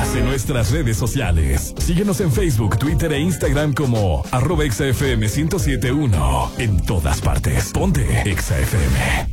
en nuestras redes sociales. Síguenos en Facebook, Twitter e Instagram como @ExaFM 1071. En todas partes. Ponte Exa FM.